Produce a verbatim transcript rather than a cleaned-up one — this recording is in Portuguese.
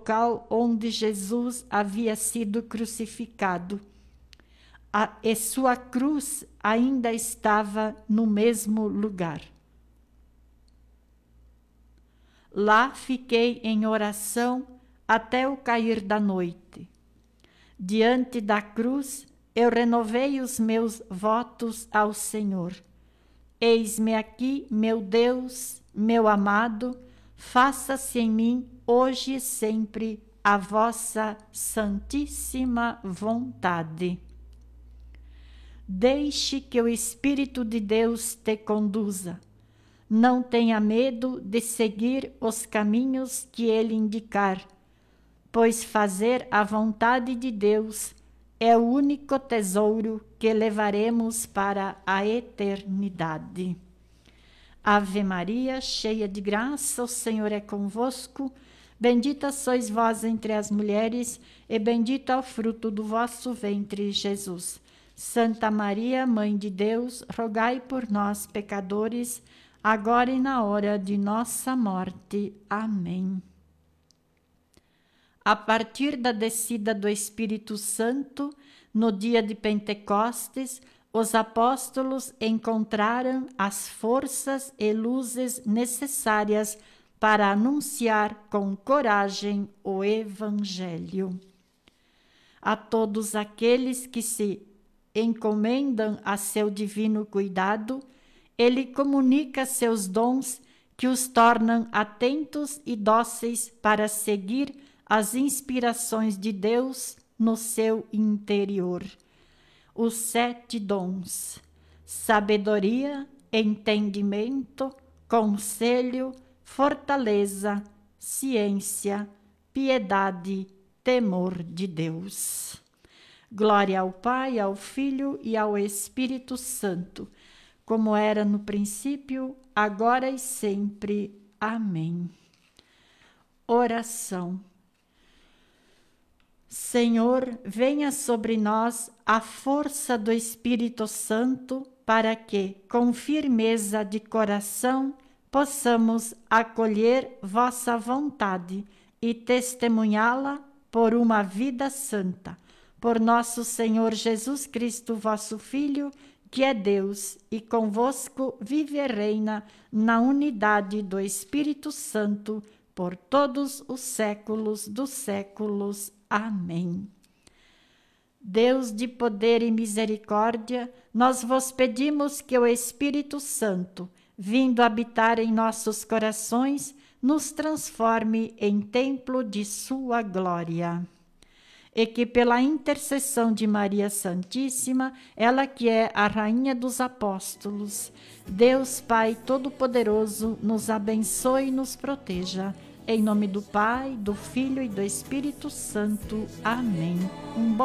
local onde Jesus havia sido crucificado. A, e sua cruz ainda estava no mesmo lugar. Lá fiquei em oração até o cair da noite. Diante da cruz, eu renovei os meus votos ao Senhor. Eis-me aqui, meu Deus, meu amado, faça-se em mim, hoje e sempre, a vossa santíssima vontade. Deixe que o Espírito de Deus te conduza. Não tenha medo de seguir os caminhos que ele indicar, pois fazer a vontade de Deus é o único tesouro que levaremos para a eternidade. Ave Maria, cheia de graça, o Senhor é convosco. Bendita sois vós entre as mulheres, e bendito é o fruto do vosso ventre, Jesus. Santa Maria, Mãe de Deus, rogai por nós, pecadores, agora e na hora de nossa morte. Amém. A partir da descida do Espírito Santo, no dia de Pentecostes, os apóstolos encontraram as forças e luzes necessárias para anunciar com coragem o Evangelho. A todos aqueles que se encomendam a seu divino cuidado, ele comunica seus dons que os tornam atentos e dóceis para seguir as inspirações de Deus no seu interior. Os sete dons: sabedoria, entendimento, conselho, fortaleza, ciência, piedade, temor de Deus. Glória ao Pai, ao Filho e ao Espírito Santo, como era no princípio, agora e sempre. Amém. Oração. Senhor, venha sobre nós a força do Espírito Santo, para que, com firmeza de coração, possamos acolher vossa vontade e testemunhá-la por uma vida santa. Por nosso Senhor Jesus Cristo, vosso Filho, que é Deus, e convosco vive e reina na unidade do Espírito Santo, por todos os séculos dos séculos. Amém. Deus de poder e misericórdia, nós vos pedimos que o Espírito Santo, vindo habitar em nossos corações, nos transforme em templo de sua glória. E que pela intercessão de Maria Santíssima, ela que é a Rainha dos Apóstolos, Deus Pai Todo-Poderoso, nos abençoe e nos proteja. Em nome do Pai, do Filho e do Espírito Santo. Amém. Um bom